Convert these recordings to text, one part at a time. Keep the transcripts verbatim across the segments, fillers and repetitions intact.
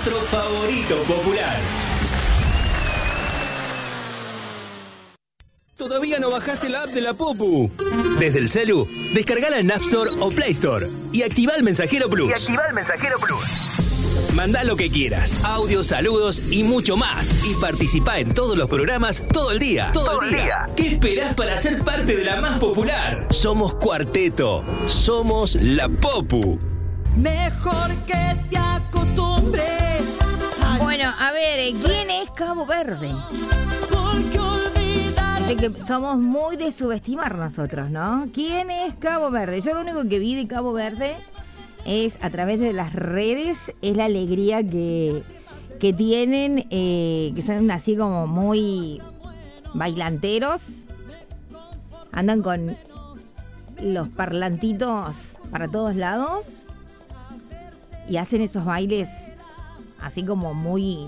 nuestro favorito popular. ¿Todavía no bajaste la app de la Popu? Desde el celu, descargala en App Store o Play Store y activa el Mensajero Plus. Y activa el Mensajero Plus. Mandá lo que quieras, audios, saludos y mucho más. Y participá en todos los programas todo el día. Todo, todo el día. día. ¿Qué esperás para ser parte de la más popular? Somos Cuarteto. Somos la Popu. Mejor que te acostumbres. Bueno, a ver, ¿quién es Cabo Verde? De que somos muy de subestimar nosotros, ¿no? ¿Quién es Cabo Verde? Yo lo único que vi de Cabo Verde es a través de las redes, es la alegría que, que tienen, eh, que son así como muy bailanteros. Andan con los parlantitos para todos lados y hacen esos bailes así como muy...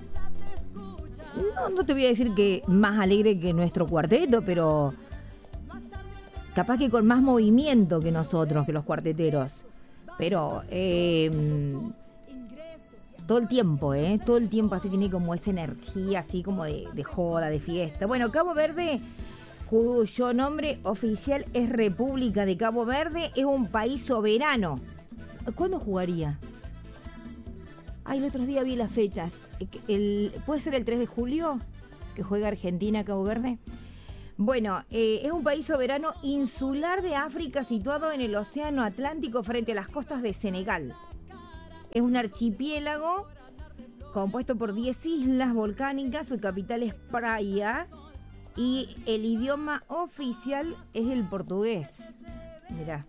No, no te voy a decir que más alegre que nuestro cuarteto, pero capaz que con más movimiento que nosotros, que los cuarteteros. Pero eh, todo el tiempo, ¿eh? Todo el tiempo así tiene como esa energía así como de, de joda, de fiesta. Bueno, Cabo Verde, cuyo nombre oficial es República de Cabo Verde, es un país soberano. ¿Cuándo jugaría? Ay, el otro día vi las fechas. El, ¿Puede ser el tres de julio que juega Argentina Cabo Verde? Bueno, eh, es un país soberano insular de África situado en el Océano Atlántico frente a las costas de Senegal. Es un archipiélago compuesto por diez islas volcánicas. Su capital es Praia y el idioma oficial es el portugués. Mirá.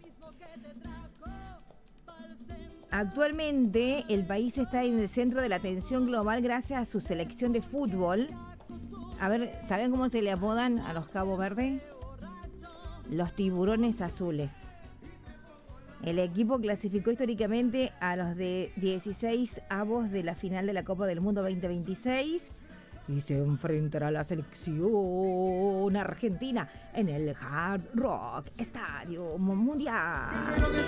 Actualmente el país está en el centro de la atención global gracias a su selección de fútbol. A ver, ¿saben cómo se le apodan a los Cabo Verde? Los tiburones azules. El equipo clasificó históricamente a los de dieciséis avos de la final de la Copa del Mundo veinte veintiséis y se enfrentará a la selección argentina en el Hard Rock Estadio Mundial.